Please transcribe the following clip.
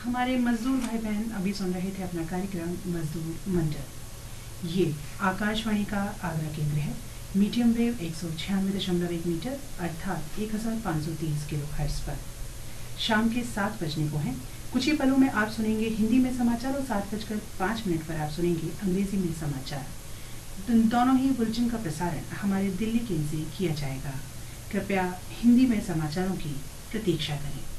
हमारे मजदूर भाई बहन अभी सुन रहे थे अपना कार्यक्रम मजदूर मंडल। ये आकाशवाणी का आगरा केंद्र है। मीडियम वेव 196.1 मीटर अर्थात 1530 किलो हर्ट्ज पर। शाम के 7 बजने को हैं। कुछ ही पलों में आप सुनेंगे हिंदी में समाचार और 7:05 पर आप सुनेंगे अंग्रेजी में समाचार। दोनों ही बुलेटिन का प्रसारण हमारे दिल्ली केंद्र से किया जाएगा। कृपया हिंदी में समाचारों की प्रतीक्षा करें।